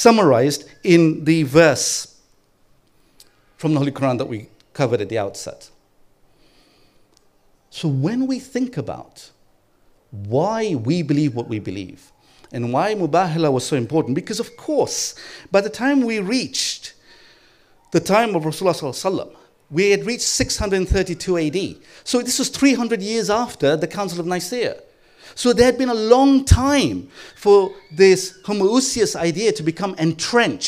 summarized in the verse from the Holy Quran that we covered at the outset. So when we think about why we believe what we believe, and why Mubahala was so important, because of course, by the time we reached the time of Rasulullah sallallahu alaihi wasallam, we had reached 632 AD. So this was 300 years after the Council of Nicaea. So there had been a long time for this homoousios idea to become entrenched